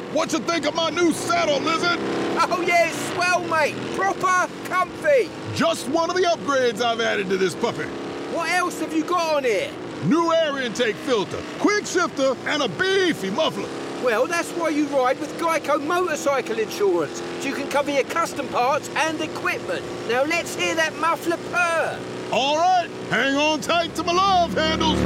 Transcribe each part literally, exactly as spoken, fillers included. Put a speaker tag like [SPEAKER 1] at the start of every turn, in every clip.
[SPEAKER 1] What you think of my new saddle, Lizard?
[SPEAKER 2] Oh yeah, it's swell, mate. Proper comfy.
[SPEAKER 1] Just one of the upgrades I've added to this puppy.
[SPEAKER 2] What else have you got on here?
[SPEAKER 1] New air intake filter, quick shifter, and a beefy muffler.
[SPEAKER 2] Well, that's why you ride with Geico motorcycle insurance. So you can cover your custom parts and equipment. Now let's hear that muffler purr.
[SPEAKER 1] All right, hang on tight to my love handles.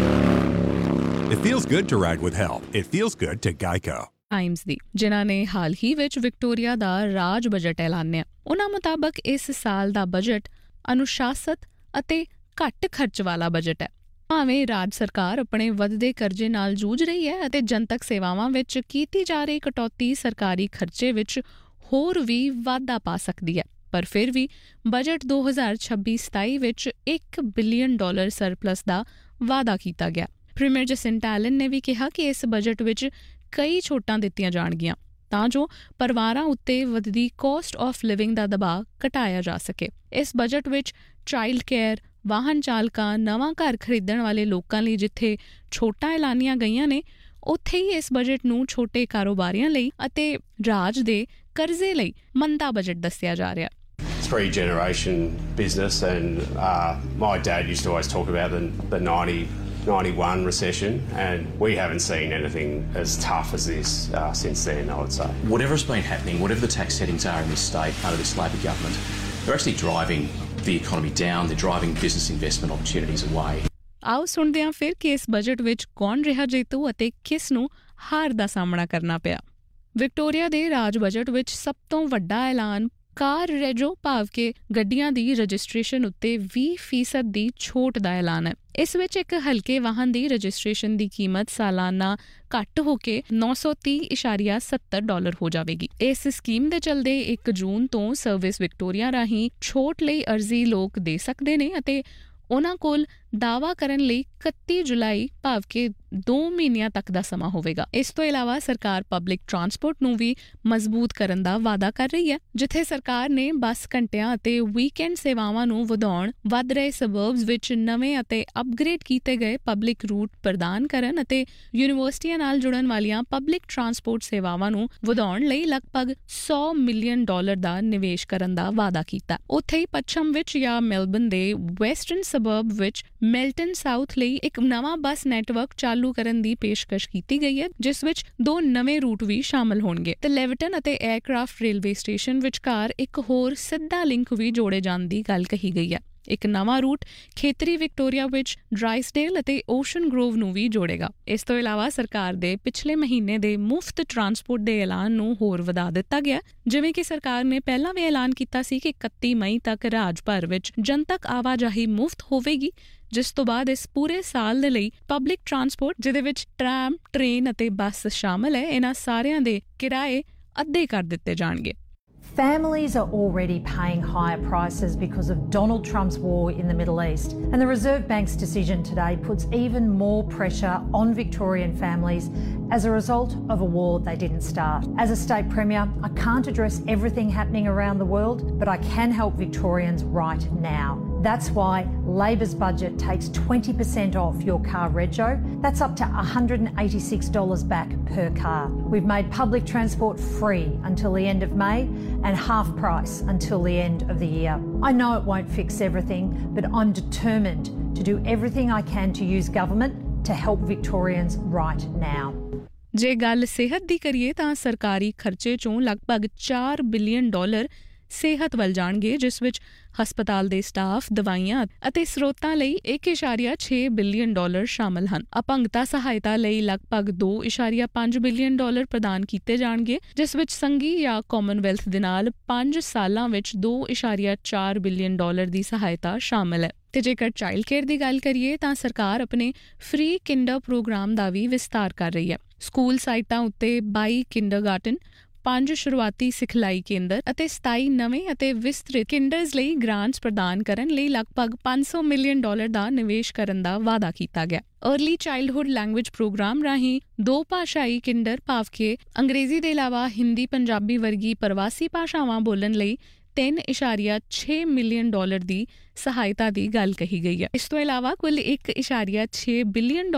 [SPEAKER 3] It feels good to ride with help. It feels good to Geico.
[SPEAKER 4] Times ਦੀ ਜਿਨ੍ਹਾਂ ਨੇ ਹਾਲ ਹੀ ਵਿੱਚ Victoria ਦਾ ਰਾਜ budget ਐਲਾਨਿਆ। ਉਨ੍ਹਾਂ ਮੁਤਾਬਕ ਇਸ ਸਾਲ ਦਾ budget ਅਨੁਸ਼ਾਸਤ ਅਤੇ ਘੱਟ ਖਰਚ ਵਾਲਾ ਬਜਟ ਹੈ। ਭਾਵੇਂ ਰਾਜ ਸਰਕਾਰ ਆਪਣੇ ਵੱਧਦੇ ਕਰਜ਼ੇ ਨਾਲ ਜੂਝ ਰਹੀ ਹੈ ਅਤੇ ਜਨਤਕ ਸੇਵਾਵਾਂ ਵਿੱਚ ਕੀਤੀ ਜਾ ਰਹੀ ਕਟੌਤੀ ਸਰਕਾਰੀ ਖਰਚੇ ਵਿੱਚ ਹੋਰ ਵੀ ਵਾਧਾ ਪਾ ਸਕਦੀ ਹੈ, ਪਰ ਫਿਰ ਵੀ ਬਜਟ ਦੋ ਹਜ਼ਾਰ ਛੱਬੀ ਸਤਾਈ ਵਿੱਚ ਇੱਕ ਬਿਲੀਅਨ ਡਾਲਰ ਸਰਪਲਸ ਦਾ ਵਾਅਦਾ ਕੀਤਾ ਗਿਆ। ਪ੍ਰੀਮੀਅਰ ਜਸਿੰਟਾ ਆਲਨ ਨੇ ਵੀ ਕਿਹਾ ਕਿ ਇਸ ਬਜਟ ਵਿੱਚ ਕਈ ਛੋਟਾਂ ਦਿੱਤੀਆਂ ਜਾਣਗੀਆਂ ਤਾਂ ਜੋ ਪਰਿਵਾਰਾਂ ਉੱਤੇ ਵਧਦੀ ਕੋਸਟ ਆਫ ਲਿਵਿੰਗ ਦਾ ਦਬਾਅ ਘਟਾਇਆ ਜਾ ਸਕੇ। ਇਸ ਬਜਟ ਵਿੱਚ ਚਾਈਲਡ ਕੇਅਰ, ਵਾਹਨ ਚਾਲਕਾਂ, ਨਵਾਂ ਘਰ ਖਰੀਦਣ ਵਾਲੇ ਲੋਕਾਂ ਲਈ ਜਿੱਥੇ ਛੋਟਾਂ ਐਲਾਨੀਆਂ ਗਈਆਂ ਨੇ, ਉੱਥੇ ਹੀ ਇਸ ਬਜਟ ਨੂੰ ਛੋਟੇ ਕਾਰੋਬਾਰੀਆਂ ਲਈ ਅਤੇ ਰਾਜ ਦੇ ਕਰਜ਼ੇ ਲਈ ਮੰਦਾ ਬਜਟ ਦੱਸਿਆ ਜਾ ਰਿਹਾ।
[SPEAKER 5] Three generation business, and uh, my dad used to always talk about the, the ninety, ninety-one recession, and we haven't seen anything as tough as this uh, since then, I would say.
[SPEAKER 6] Whatever has been happening, whatever the tax settings are in this state under this Labor government, they're actually driving the economy down, they're driving business investment opportunities away.
[SPEAKER 4] ਆਓ ਸੁਣਦੇ ਹਾਂ ਫਿਰ ਕਿ ਇਸ budget ਵਿੱਚ ਕੌਣ ਰਿਹਾ ਜੇਤੂ ਅਤੇ ਕਿਸ ਨੂੰ ਹਾਰ ਦਾ ਸਾਹਮਣਾ ਕਰਨਾ ਪਿਆ। ਵਿਕਟੋਰੀਆ ਦੇ ਰਾਜ ਬਜਟ ਵਿੱਚ ਸਭ ਤੋਂ ਵੱਡਾ ਐਲਾਨ ਕਾਰ ਰੈਜੋ ਭਾਵ ਕਿ ਗੱਡੀਆਂ ਦੀ ਰਜਿਸਟ੍ਰੇਸ਼ਨ ਉੱਤੇ ਵੀਹ ਫੀਸਦ ਦੀ ਛੋਟ ਦਾ ਐਲਾਨ ਹੈ। ਇਸ ਵਿੱਚ ਇੱਕ ਹਲਕੇ ਵਾਹਨ ਦੀ ਰਜਿਸਟ੍ਰੇਸ਼ਨ ਦੀ ਕੀਮਤ ਸਾਲਾਨਾ ਘੱਟ ਹੋ ਕੇ ਨੌ ਸੌ ਤੀਹ ਇਸ਼ਾਰੀਆ ਸੱਤਰ ਡਾਲਰ ਹੋ ਜਾਵੇਗੀ। ਇਸ ਸਕੀਮ ਦੇ ਚਲਦੇ ਇੱਕ ਜੂਨ ਤੋਂ ਸਰਵਿਸ ਵਿਕਟੋਰੀਆ ਰਾਹੀਂ ਛੋਟ ਲਈ ਅਰਜ਼ੀ ਲੋਕ ਦੇ ਸਕਦੇ ਨੇ ਅਤੇ ਉਹਨਾਂ ਕੋਲ ਦਾਅਵਾ ਕਰਨ ਲਈ ਇਕੱਤੀ ਜੁਲਾਈ ਭਾਵ ਕਿ ਦੋ ਮਹੀਨਿਆਂ ਤੱਕ ਦਾ ਸਮਾਂ ਹੋਵੇਗਾ। ਇਸ ਤੋਂ ਇਲਾਵਾ ਸਰਕਾਰ ਪਬਲਿਕ ਟਰਾਂਸਪੋਰਟ ਨੂੰ ਵੀ ਮਜ਼ਬੂਤ ਕਰਨ ਦਾ ਵਾਅਦਾ ਕਰ ਰਹੀ ਹੈ, ਜਿੱਥੇ ਸਰਕਾਰ ਨੇ ਬੱਸ ਘੰਟਿਆਂ ਅਤੇ ਵੀਕਐਂਡ ਸੇਵਾਵਾਂ ਨੂੰ ਵਧਾਉਣ, ਵੱਧ ਰਹੇ ਸਬਰਬਸ ਵਿੱਚ ਨਵੇਂ ਅਤੇ ਅਪਗ੍ਰੇਡ ਕੀਤੇ ਗਏ ਪਬਲਿਕ ਰੂਟ ਪ੍ਰਦਾਨ ਕਰਨ ਅਤੇ ਯੂਨੀਵਰਸਿਟੀਆਂ ਨਾਲ ਜੁੜਨ ਵਾਲੀਆਂ ਪਬਲਿਕ ਟਰਾਂਸਪੋਰਟ ਸੇਵਾਵਾਂ ਨੂੰ ਵਧਾਉਣ ਲਈ ਲਗਭਗ ਸੌ ਮਿਲੀਅਨ ਡਾਲਰ ਦਾ ਨਿਵੇਸ਼ ਕਰਨ ਦਾ ਵਾਅਦਾ ਕੀਤਾ। ਉੱਥੇ ਹੀ ਪੱਛਮ ਵਿੱਚ ਜਾਂ ਮੈਲਬਨ ਦੇ ਵੈਸਟਰਨ ਸਬਰਬ ਵਿੱਚ ਮੈਲਟਨ ਸਾਊਥ ਲਈ ਇੱਕ ਨਵਾਂ ਬੱਸ ਨੈਟਵਰਕ ਚਾਲੂ ਕਰਨ ਦੀ ਪੇਸ਼ਕਸ਼ ਕੀਤੀ ਗਈ ਹੈ, ਜਿਸ ਵਿੱਚ ਦੋ ਨਵੇਂ ਰੂਟ ਵੀ ਸ਼ਾਮਲ ਹੋਣਗੇ ਤੇ ਲੈਵਟਨ ਅਤੇ 에ਅਰਕ੍ਰਾਫਟ ਰੇਲਵੇ ਸਟੇਸ਼ਨ ਵਿਚਕਾਰ ਇੱਕ ਹੋਰ ਸਿੱਧਾ ਲਿੰਕ ਵੀ ਜੋੜੇ ਜਾਣ ਦੀ ਗੱਲ ਕਹੀ ਗਈ ਹੈ। ਇੱਕ ਨਵਾਂ ਰੂਟ ਖੇਤਰੀ ਵਿਕਟੋਰੀਆ ਵਿੱਚ ਡਰਾਈਸਡੇਲ ਅਤੇ ਓਸ਼ਨ ਗਰੋਵ ਨੂੰ ਵੀ ਜੋੜੇਗਾ। ਇਸ ਤੋਂ ਇਲਾਵਾ ਸਰਕਾਰ ਦੇ ਪਿਛਲੇ ਮਹੀਨੇ ਦੇ ਮੁਫਤ ਟਰਾਂਸਪੋਰਟ ਦੇ ਐਲਾਨ ਨੂੰ ਹੋਰ ਵਧਾ ਦਿੱਤਾ ਗਿਆ, ਜਿਵੇਂ ਕਿ ਸਰਕਾਰ ਨੇ ਪਹਿਲਾਂ ਵੀ ਐਲਾਨ ਕੀਤਾ ਸੀ ਕਿ ਇਕੱਤੀ ਮਈ ਤੱਕ ਰਾਜ ਭਰ ਵਿੱਚ ਜਨਤਕ ਆਵਾਜਾਈ ਮੁਫਤ ਹੋਵੇਗੀ, ਜਿਸ ਤੋਂ ਬਾਅਦ ਇਸ ਪੂਰੇ ਸਾਲ ਦੇ ਲਈ ਪਬਲਿਕ ਟਰਾਂਸਪੋਰਟ, ਜਿਹਦੇ ਵਿੱਚ ਟ੍ਰਾਮ, ਟ੍ਰੇਨ ਅਤੇ ਬੱਸ ਸ਼ਾਮਲ ਹੈ, ਇਹਨਾਂ ਸਾਰਿਆਂ ਦੇ ਕਿਰਾਏ ਅੱਧੇ ਕਰ ਦਿੱਤੇ ਜਾਣਗੇ।
[SPEAKER 7] Families are already paying higher prices because of Donald Trump's war in the Middle East. And the Reserve Bank's decision today puts even more pressure on Victorian families as a result of a war they didn't start. As a state premier, I can't address everything happening around the world, but I can help Victorians right now. That's why Labor's budget takes twenty percent off your car rego. That's up to one hundred eighty-six dollars back per car. We've made public transport free until the end of May and half price until the end of the year. I know it won't fix everything, but I'm determined to do everything I can to use government to help Victorians right now.
[SPEAKER 4] ਜੇ ਗੱਲ ਸਿਹਤ ਦੀ ਕਰੀਏ ਤਾਂ ਸਰਕਾਰੀ ਖਰਚੇ ਚੋਂ ਲਗਭਗ ਚਾਰ ਬਿਲੀਅਨ ਡਾਲਰ ਸਿਹਤ ਵੱਲ ਜਾਣਗੇ, ਜਿਸ ਵਿੱਚ ਹਸਪਤਾਲ ਦੇ ਸਟਾਫ, ਦਵਾਈਆਂ ਅਤੇ ਸਰੋਤਾਂ ਲਈ ਇੱਕ ਇਸ਼ਾਰੀਆ ਛੇ ਬਿਲੀਅਨ ਡਾਲਰ ਸ਼ਾਮਲ ਹਨ। ਅਪੰਗਤਾ ਸਹਾਇਤਾ ਲਈ ਲਗਭਗ ਦੋ ਇਸ਼ਾਰੀਆ ਪੰਜ ਬਿਲੀਅਨ ਡਾਲਰ ਪ੍ਰਦਾਨ ਕੀਤੇ ਜਾਣਗੇ, ਜਿਸ ਵਿੱਚ ਸੰਘੀ ਜਾਂ ਕਾਮਨਵੈਲਥ ਦੇ ਨਾਲ ਪੰਜ ਸਾਲਾਂ ਵਿੱਚ ਦੋ ਇਸ਼ਾਰੀਆ ਚਾਰ ਬਿਲੀਅਨ ਡਾਲਰ ਦੀ ਸਹਾਇਤਾ ਸ਼ਾਮਲ ਹੈ। ਤੇ ਜੇਕਰ ਚਾਈਲਡ ਕੇਅਰ ਦੀ ਗੱਲ ਕਰੀਏ ਤਾਂ ਸਰਕਾਰ ਆਪਣੇ ਫ੍ਰੀ ਕਿੰਡਰ ਪ੍ਰੋਗਰਾਮ ਦਾ ਵੀ ਵਿਸਤਾਰ ਕਰ ਰਹੀ ਹੈ। ਸਕੂਲ ਸਾਈਟਾਂ ਉੱਤੇ ਬਾਈ ਕਿੰਡਰਗਾਰਟਨ, ਪੰਜ ਸ਼ੁਰੂਆਤੀ ਸਿਖਲਾਈ ਕੇਂਦਰ ਅਤੇ ਸਤਾਈ ਨਵੇਂ ਅਤੇ ਵਿਸਤ੍ਰਿਤ ਕਿੰਡਰਜ਼ ਲਈ ਗ੍ਰਾਂਟਸ ਪ੍ਰਦਾਨ ਕਰਨ ਲਈ ਲਗਭਗ ਪੰਜ ਸੌ ਮਿਲੀਅਨ ਡਾਲਰ ਦਾ ਨਿਵੇਸ਼ ਕਰਨ ਦਾ ਵਾਅਦਾ ਕੀਤਾ ਗਿਆ। ਅਰਲੀ ਚਾਈਲਡਹੁੱਡ ਲੈਂਗੁਏਜ ਪ੍ਰੋਗਰਾਮ ਰਾਹੀਂ ਦੋ ਭਾਸ਼ਾਈ ਕਿੰਡਰ ਭਾਵ ਕਿ ਅੰਗਰੇਜ਼ੀ ਦੇ ਇਲਾਵਾ ਹਿੰਦੀ, ਪੰਜਾਬੀ ਵਰਗੀ ਪ੍ਰਵਾਸੀ ਭਾਸ਼ਾਵਾਂ ਬੋਲਣ ਲਈ ਤਿੰਨ ਇਸ਼ਾਰੀਆ ਛੇ ਮਿਲੀਅਨ ਡਾਲਰ ਦੀ ਸਹਾਇਤਾ ਦੀ ਗੱਲ ਕਹੀ ਗਈ ਹੈ। ਇਸ ਤੋਂ ਇਲਾਵਾ ਕੁੱਲ ਇੱਕ ਇਸ਼ਾਰੀਆ ਛੇ ਬਿਲੀਅਨ